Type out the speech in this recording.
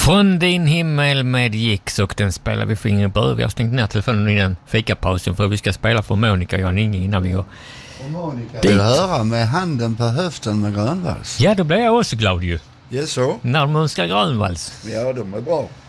Från din himmel med Gix, och den spelar vi för Ingrid Bö. Vi har stängt ner telefonen innan fikapausen för vi ska spela för Monica, jag och Inge innan vi går. Och Monica vill höra med handen på höften med Grönvalls. Ja, då blir jag också glad ju. Ja, så. När de önskar Grönvalls. Ja, de är bra.